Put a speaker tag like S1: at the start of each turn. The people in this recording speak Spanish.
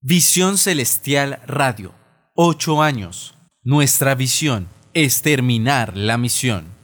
S1: Visión Celestial Radio. 8 años. Nuestra visión es terminar la misión.